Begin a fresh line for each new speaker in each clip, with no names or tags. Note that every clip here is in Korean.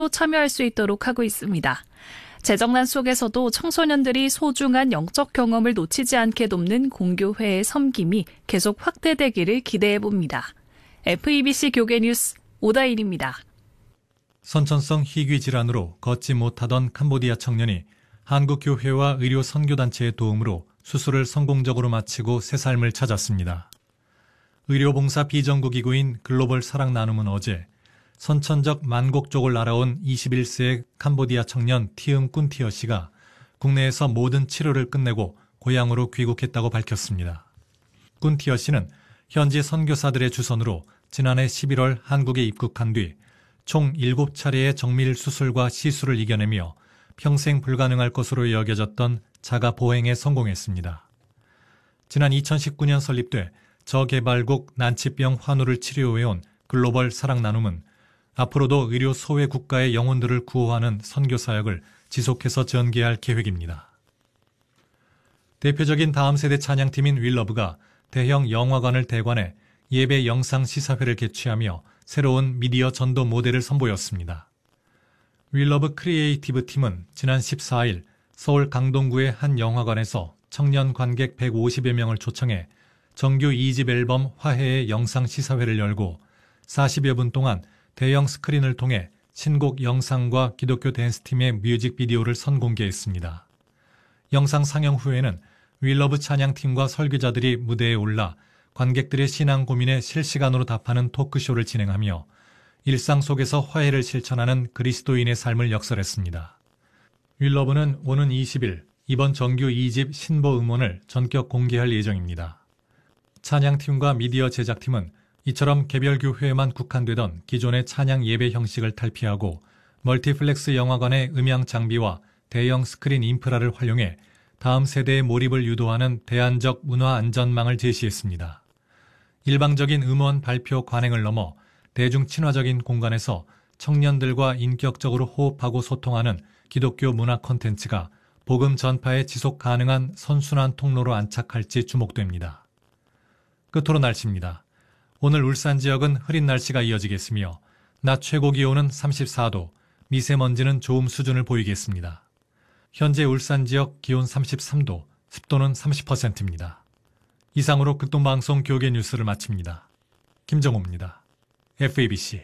참여할 수 있도록 하고 있습니다. 재정난 속에서도 청소년들이 소중한 영적 경험을 놓치지 않게 돕는 공교회의 섬김이 계속 확대되기를 기대해봅니다. FEBC 교계 뉴스 오다일입니다.
선천성 희귀 질환으로 걷지 못하던 캄보디아 청년이 한국교회와 의료 선교단체의 도움으로 수술을 성공적으로 마치고 새 삶을 찾았습니다. 의료봉사 비정부기구인 글로벌 사랑 나눔은 어제 선천적 만곡 쪽을 날아온 21세의 캄보디아 청년 티움 꾼티어 씨가 국내에서 모든 치료를 끝내고 고향으로 귀국했다고 밝혔습니다. 꾼티어 씨는 현지 선교사들의 주선으로 지난해 11월 한국에 입국한 뒤 총 7차례의 정밀 수술과 시술을 이겨내며 평생 불가능할 것으로 여겨졌던 자가 보행에 성공했습니다. 지난 2019년 설립돼 저개발국 난치병 환우를 치료해온 글로벌 사랑 나눔은 앞으로도 의료 소외 국가의 영혼들을 구호하는 선교 사역을 지속해서 전개할 계획입니다. 대표적인 다음 세대 찬양팀인 윌러브가 대형 영화관을 대관해 예배 영상 시사회를 개최하며 새로운 미디어 전도 모델을 선보였습니다. 윌러브 크리에이티브 팀은 지난 14일 서울 강동구의 한 영화관에서 청년 관객 150여 명을 초청해 정규 2집 앨범 화해의 영상 시사회를 열고 40여 분 동안 대형 스크린을 통해 신곡 영상과 기독교 댄스팀의 뮤직비디오를 선공개했습니다. 영상 상영 후에는 윌러브 찬양팀과 설교자들이 무대에 올라 관객들의 신앙 고민에 실시간으로 답하는 토크쇼를 진행하며 일상 속에서 화해를 실천하는 그리스도인의 삶을 역설했습니다. 윌러브는 오는 20일 이번 정규 2집 신보 음원을 전격 공개할 예정입니다. 찬양팀과 미디어 제작팀은 이처럼 개별 교회에만 국한되던 기존의 찬양 예배 형식을 탈피하고 멀티플렉스 영화관의 음향 장비와 대형 스크린 인프라를 활용해 다음 세대의 몰입을 유도하는 대안적 문화 안전망을 제시했습니다. 일방적인 음원 발표 관행을 넘어 대중 친화적인 공간에서 청년들과 인격적으로 호흡하고 소통하는 기독교 문화 콘텐츠가 복음 전파에 지속 가능한 선순환 통로로 안착할지 주목됩니다. 끝으로 날씨입니다. 오늘 울산 지역은 흐린 날씨가 이어지겠으며 낮 최고 기온은 34도, 미세먼지는 좋음 수준을 보이겠습니다. 현재 울산 지역 기온 33도, 습도는 30%입니다. 이상으로 극동방송 교계 뉴스를 마칩니다. 김정호입니다. FEBC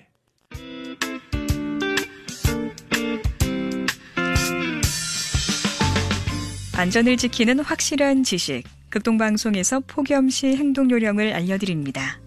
안전을 지키는 확실한 지식, 극동방송에서 폭염시 행동요령을 알려드립니다.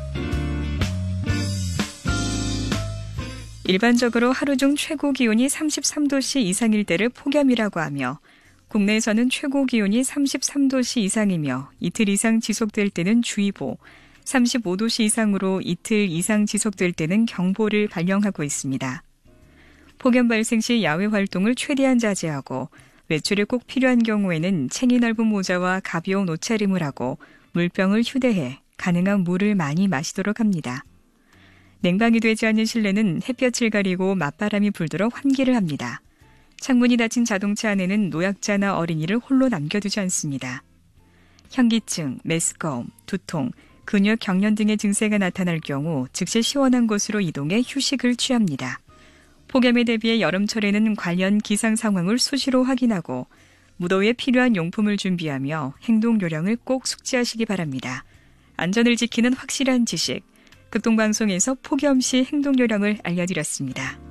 일반적으로 하루 중 최고 기온이 33도씨 이상일 때를 폭염이라고 하며 국내에서는 최고 기온이 33도씨 이상이며 이틀 이상 지속될 때는 주의보, 35도씨 이상으로 이틀 이상 지속될 때는 경보를 발령하고 있습니다. 폭염 발생 시 야외 활동을 최대한 자제하고 외출에 꼭 필요한 경우에는 챙이 넓은 모자와 가벼운 옷차림을 하고 물병을 휴대해 가능한 물을 많이 마시도록 합니다. 냉방이 되지 않는 실내는 햇볕을 가리고 맞바람이 불도록 환기를 합니다. 창문이 닫힌 자동차 안에는 노약자나 어린이를 홀로 남겨두지 않습니다. 현기증, 메스꺼움, 두통, 근육 경련 등의 증세가 나타날 경우 즉시 시원한 곳으로 이동해 휴식을 취합니다. 폭염에 대비해 여름철에는 관련 기상 상황을 수시로 확인하고 무더위에 필요한 용품을 준비하며 행동 요령을 꼭 숙지하시기 바랍니다. 안전을 지키는 확실한 지식, 극동방송에서 폭염시 행동 요령을 알려드렸습니다.